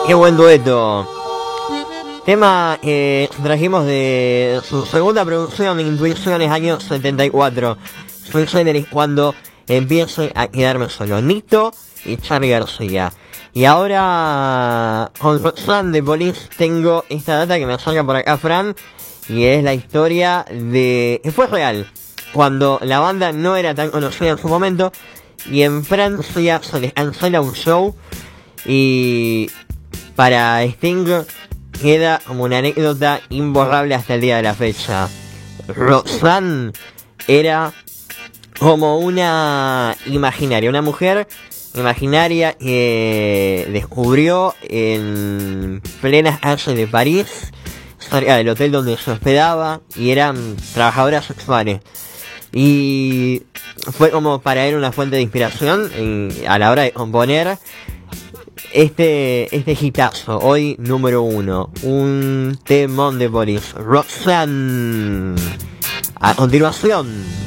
Qué buen dueto. Tema que trajimos de su segunda producción, Intuiciones, año 74. Soy Generis cuando empiece a quedarme solo. Nito y Charly García. Y ahora con Roxanne de Police tengo esta data que me saca por acá Fran. Y es la historia de... que fue real. Cuando la banda no era tan conocida en su momento. Y en Francia se les cancela un show. Y para Sting queda como una anécdota imborrable hasta el día de la fecha. Roxanne era como una imaginaria, una mujer imaginaria que descubrió en plenas calles de París, cerca del hotel donde se hospedaba, y eran trabajadoras sexuales. Y fue como para él una fuente de inspiración a la hora de componer este hitazo, hoy número 1, un temón de Police, Roxanne. A continuación,